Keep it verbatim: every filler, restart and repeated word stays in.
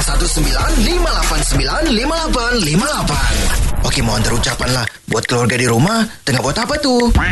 satu sembilan lima lapan sembilan lima lapan lima lapan. Okey, mohon terucapanlah buat keluarga di rumah tengah buat apa tu?